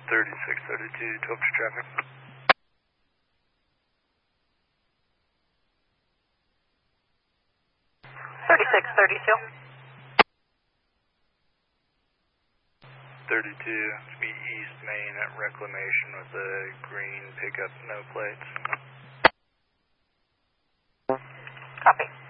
3632, to traffic. 3632. 32, be East Main at Reclamation with a green pickup, no plates. Copy.